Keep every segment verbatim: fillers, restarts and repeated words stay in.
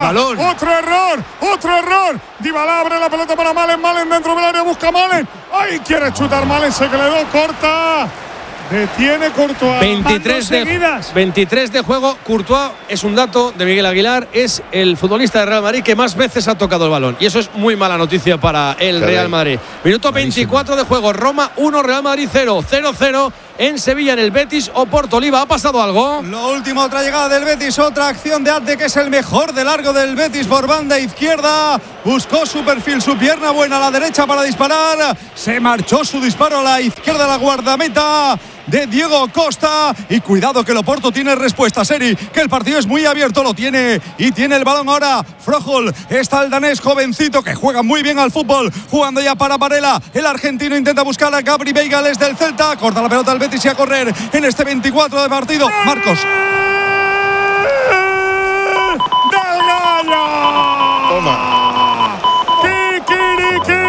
balón. Otro error, otro error. Dybala abre la pelota para Malen. Malen dentro del área, busca Malen. ¡Ay! Quiere chutar Malen, se quedó corta. Detiene Courtois. veintitrés de, veintitrés de juego. Courtois es un dato de Miguel Aguilar. Es el futbolista de Real Madrid que más veces ha tocado el balón. Y eso es muy mala noticia para el Real Madrid. Minuto veinticuatro de juego. Roma uno, Real Madrid cero. cero cero en Sevilla, en el Betis Oporto. Oliva, ¿ha pasado algo? Lo último, otra llegada del Betis. Otra acción de Arte, que es el mejor de largo del Betis por banda izquierda. Buscó su perfil, su pierna buena a la derecha para disparar. Se marchó su disparo a la izquierda, la guardameta de Diego Costa. Y cuidado que el Oporto tiene respuesta, Seri, que el partido es muy abierto, lo tiene y tiene el balón ahora Froholt. Está el danés jovencito que juega muy bien al fútbol, jugando ya para Varela. El argentino intenta buscar a Gabri Beigales del Celta. Corta la pelota al Betis y a correr en este veinticuatro de partido. Marcos. ¡Del Gallo! Toma. ¡Kikiriki!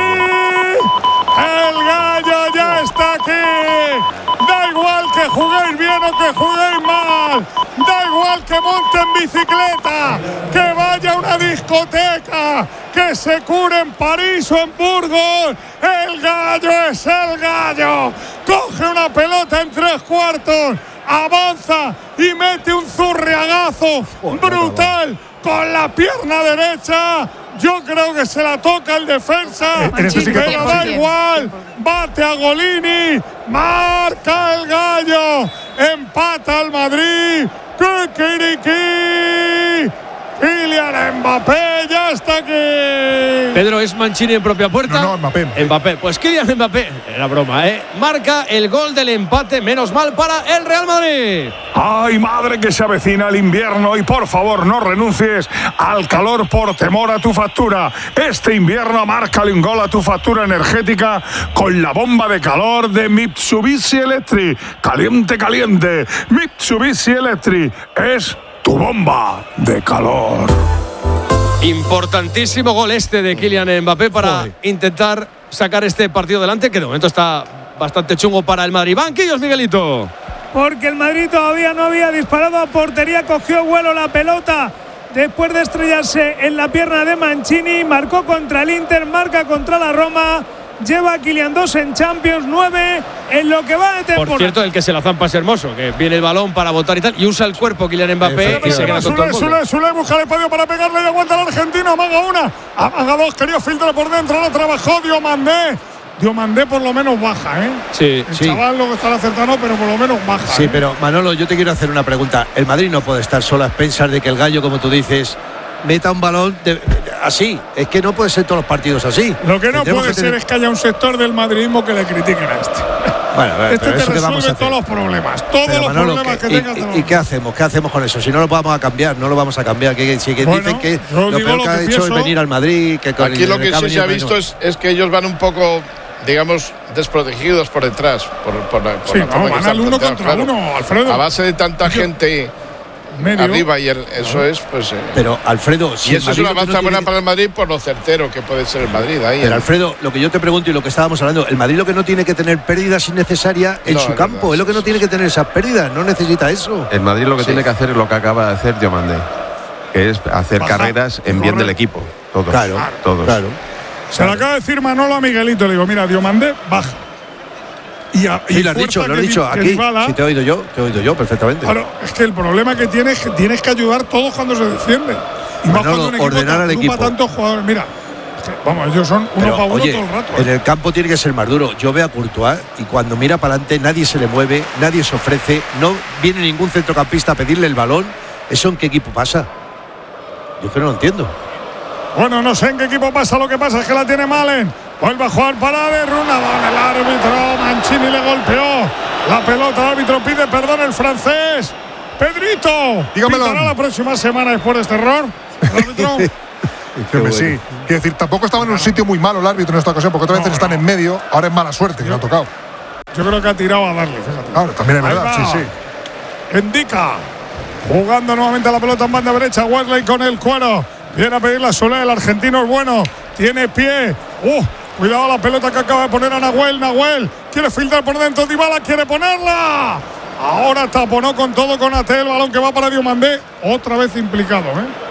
El Gallo ya está aquí. Da igual que juguéis bien o que juguéis mal. Da igual que monten bicicleta, que vaya a una discoteca, que se cure en París o en Burgos. El Gallo es el Gallo. Coge una pelota en tres cuartos, avanza y mete un zurriagazo brutal con la pierna derecha. Yo creo que se la toca el defensa, pero da igual. Bate a Golini, marca el Gallo, empata el Madrid. ¡Kikiriki! Kylian Mbappé ya está aquí. Pedro, ¿es Mancini en propia puerta? No, no, Mbappé. Mbappé. Pues Kylian Mbappé, era broma, ¿eh? Marca el gol del empate, menos mal para el Real Madrid. Ay, madre, que se avecina el invierno y por favor no renuncies al calor por temor a tu factura. Este invierno márcale un gol a tu factura energética con la bomba de calor de Mitsubishi Electric. Caliente, caliente. Mitsubishi Electric es tu bomba de calor. Importantísimo gol este de Kylian Mbappé para Joder. intentar sacar este partido adelante, que de momento está bastante chungo para el Madrid. Banquillos, Miguelito. Porque el Madrid todavía no había disparado a portería, cogió vuelo la pelota después de estrellarse en la pierna de Mancini, marcó contra el Inter, marca contra la Roma. Lleva a Kylian dos en Champions, nueve en lo que va de temporada. Por cierto, el que se la zampa es Hermoso, que viene el balón para botar y tal, y usa el cuerpo Kylian Mbappé y se queda con todo el mundo. Sule, Sule, busca el espacio para pegarle y aguanta el argentino. Amaga una, amaga dos, quería filtrar por dentro, no trabajó Diomandé. Diomandé por lo menos baja, ¿eh? Sí, el sí. chaval lo que está acertando, pero por lo menos baja. Sí, ¿eh? pero Manolo, yo te quiero hacer una pregunta. El Madrid no puede estar solo a expensas de que el Gallo, como tú dices, meta un balón de, de, así. Es que no puede ser todos los partidos así. Lo que no Tendremos puede que ser tener... es que haya un sector del madridismo que le critiquen a este. Bueno, a ver, este pero te eso que vamos a resuelve hacer. todos los problemas. Todos pero, los Manolo, problemas que, que tengas. y, y, ¿Y qué hacemos? ¿Qué hacemos con eso? Si no lo vamos a cambiar, no lo vamos a cambiar. Que, si que bueno, dicen que lo lo peor lo que ha que hecho pienso, es venir al Madrid. Que con aquí el, lo que sí se ha visto es, es, es que ellos van un poco, digamos, desprotegidos por detrás. Por, por, por sí, la no, van al uno contra claro. uno, Alfredo. A base de tanta gente medio arriba y el, eso es, pues. Eh, pero Alfredo, si y eso es una avanza no buena tiene... para el Madrid por lo certero que puede ser el Madrid ahí. Pero Alfredo, lo que yo te pregunto y lo que estábamos hablando, el Madrid lo que no tiene que tener pérdidas innecesarias en no, su no, campo, no, es lo que no tiene que tener esas pérdidas, no necesita eso. El Madrid lo que sí. tiene que hacer es lo que acaba de hacer Diomandé, que es hacer Baja, carreras en bien del equipo. Todos, claro, todos. Claro. Se claro. lo acaba de decir Manolo a Miguelito, le digo, mira, Diomandé baja. Y, a, sí, y lo has dicho, lo has dicho aquí. Dybala, si te he oído yo, te he oído yo perfectamente. Claro, es que el problema que tienes es que tienes que ayudar todos cuando se defiende. Y más cuando un equipo ordenar al equipo. tantos jugadores. Mira, es que, vamos, ellos son uno para uno todo el rato. En el campo tiene que ser más duro. Yo veo a Courtois y cuando mira para adelante nadie se le mueve, nadie se ofrece, no viene ningún centrocampista a pedirle el balón. ¿Eso en qué equipo pasa? Yo que no lo entiendo. Bueno, no sé en qué equipo pasa, lo que pasa es que la tiene Malen. Vuelve a jugar para De Runabon, el árbitro Mancini le golpeó la pelota, el árbitro pide perdón el francés. Pedrito, dígamelo. ¿Pitará la próxima semana después de este error? ¿El árbitro? Sí, bueno. sí. Quiero decir, tampoco estaba en un sitio muy malo el árbitro en esta ocasión, porque otras no, veces no. están en medio, ahora es mala suerte que le ha tocado. Yo creo que ha tirado a darle, fíjate. Claro, también es verdad, sí, sí. Indica, jugando nuevamente la pelota en banda derecha, Wesley con el cuero. Viene a pedir la Solé, el argentino es bueno, tiene pie. Uh, cuidado la pelota que acaba de poner a Nahuel. Nahuel quiere filtrar por dentro, Dybala quiere ponerla. Ahora taponó con todo con Ate, el balón que va para Diomandé. Otra vez implicado, ¿eh?